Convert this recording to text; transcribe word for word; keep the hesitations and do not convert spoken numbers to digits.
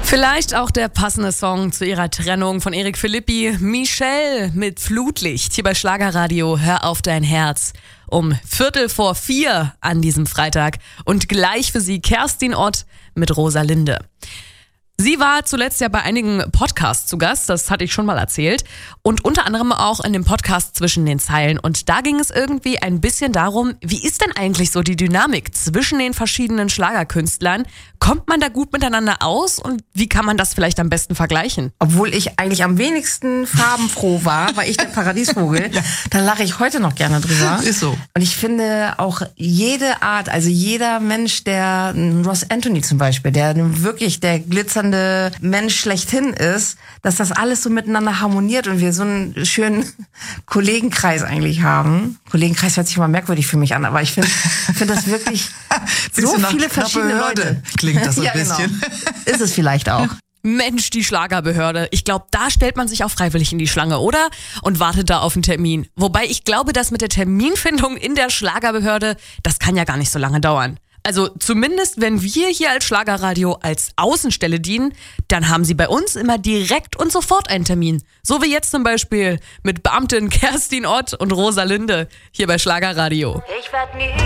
Vielleicht auch der passende Song zu ihrer Trennung von Eric Philippi. Michelle mit Flutlicht hier bei Schlagerradio. Hör auf dein Herz. Um Viertel vor vier an diesem Freitag. Und gleich für Sie Kerstin Ott mit Rosalinde. Sie war zuletzt ja bei einigen Podcasts zu Gast, das hatte ich schon mal erzählt. Und unter anderem auch in dem Podcast Zwischen den Zeilen. Und da ging es irgendwie ein bisschen darum, wie ist denn eigentlich so die Dynamik zwischen den verschiedenen Schlagerkünstlern? Kommt man da gut miteinander aus und wie kann man das vielleicht am besten vergleichen? Obwohl ich eigentlich am wenigsten farbenfroh war, weil ich der Paradiesvogel, ja. Da lache ich heute noch gerne drüber. Ist so. Und ich finde auch jede Art, also jeder Mensch, der Ross Anthony zum Beispiel, der wirklich der glitzernde Mensch schlechthin ist, dass das alles so miteinander harmoniert und wir so einen schönen Kollegenkreis eigentlich haben. Kollegenkreis hört sich mal merkwürdig für mich an, aber ich finde find das wirklich so viele verschiedene Leute. Klingt das so ein ja, bisschen. Genau. Ist es vielleicht auch. Mensch, die Schlagerbehörde. Ich glaube, da stellt man sich auch freiwillig in die Schlange, oder? Und wartet da auf einen Termin. Wobei ich glaube, dass mit der Terminfindung in der Schlagerbehörde, das kann ja gar nicht so lange dauern. Also zumindest, wenn wir hier als Schlagerradio als Außenstelle dienen, dann haben sie bei uns immer direkt und sofort einen Termin. So wie jetzt zum Beispiel mit Beamtin Kerstin Ott und Rosalinde hier bei Schlagerradio. Ich werd nie